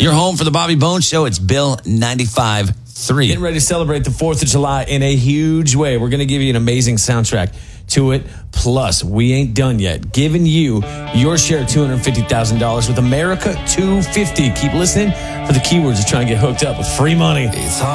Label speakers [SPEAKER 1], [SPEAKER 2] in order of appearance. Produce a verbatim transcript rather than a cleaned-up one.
[SPEAKER 1] Your home for the Bobby Bones Show. It's Bill ninety-five point three.
[SPEAKER 2] Getting ready to celebrate the fourth of July in a huge way. We're going to give you an amazing soundtrack to it. Plus, we ain't done yet. Giving you your share of two hundred fifty thousand dollars with America two fifty. Keep listening for the keywords to try and get hooked up with free money.
[SPEAKER 3] It's hard.